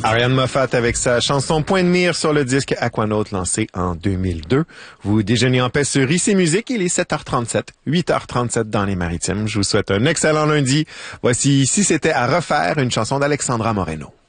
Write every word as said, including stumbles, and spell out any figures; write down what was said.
Ariane Moffat avec sa chanson Point de mire sur le disque Aquanaut lancé en deux mille deux. Vous déjeunez en paix sur Ici Musique, il est sept heures trente-sept, huit heures trente-sept dans les Maritimes. Je vous souhaite un excellent lundi. Voici Si c'était à refaire, une chanson d'Alexandra Moreno.